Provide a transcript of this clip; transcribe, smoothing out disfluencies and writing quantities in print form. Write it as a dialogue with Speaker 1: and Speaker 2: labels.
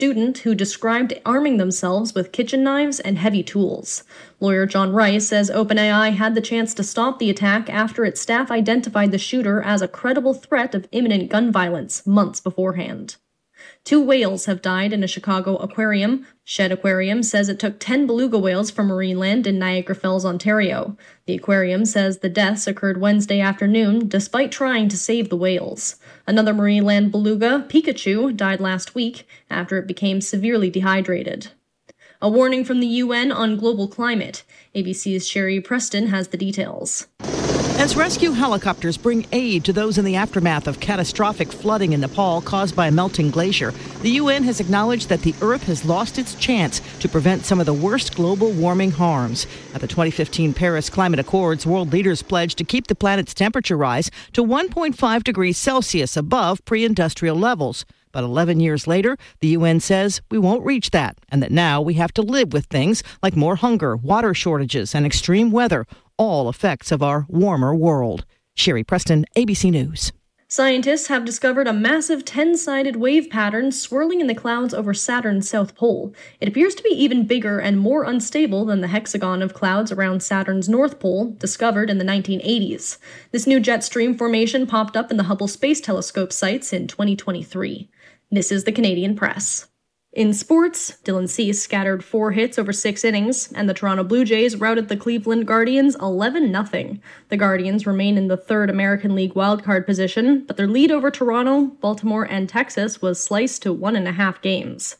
Speaker 1: student who described arming themselves with kitchen knives and heavy tools. Lawyer John Rice says OpenAI had the chance to stop the attack after its staff identified the shooter as a credible threat of imminent gun violence months beforehand. 2 whales have died in a Chicago aquarium. Shedd Aquarium says it took 10 beluga whales from Marineland in Niagara Falls, Ontario. The aquarium says the deaths occurred Wednesday afternoon, despite trying to save the whales. Another Marineland beluga, Pikachu, died last week after it became severely dehydrated. A warning from the UN on global climate. ABC's Sherry Preston has the details.
Speaker 2: As rescue helicopters bring aid to those in the aftermath of catastrophic flooding in Nepal caused by a melting glacier, the UN has acknowledged that the Earth has lost its chance to prevent some of the worst global warming harms. At the 2015 Paris Climate Accords, world leaders pledged to keep the planet's temperature rise to 1.5 degrees Celsius above pre-industrial levels. But 11 years later, the UN says we won't reach that, and that now we have to live with things like more hunger, water shortages, and extreme weather, all effects of our warmer world. Sherry Preston, ABC News.
Speaker 1: Scientists have discovered a massive 10-sided wave pattern swirling in the clouds over Saturn's south pole. It appears to be even bigger and more unstable than the hexagon of clouds around Saturn's north pole, discovered in the 1980s. This new jet stream formation popped up in the Hubble Space Telescope sites in 2023. This is the Canadian Press. In sports, Dylan Cease scattered 4 hits over 6 innings, and the Toronto Blue Jays routed the Cleveland Guardians 11-0. The Guardians remain in the 3rd American League wildcard position, but their lead over Toronto, Baltimore, and Texas was sliced to 1.5 games.